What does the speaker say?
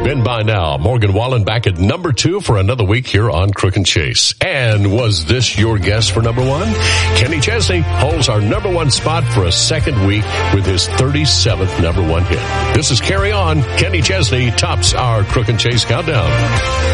Been by now. Morgan Wallen back at number 2 for another week here on Crook and Chase. And was this your guess for number 1? Kenny Chesney holds our number 1 spot for a second week with his 37th number 1 hit. This is Carry On. Kenny Chesney tops our Crook and Chase countdown.